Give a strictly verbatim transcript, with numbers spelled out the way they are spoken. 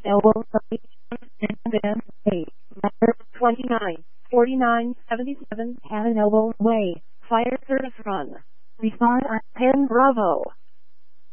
Elbow and then Way. Number twenty-nine, forty-nine, seventy-seven, Hannon Elbow Way. Fire service run. Respond at ten Bravo.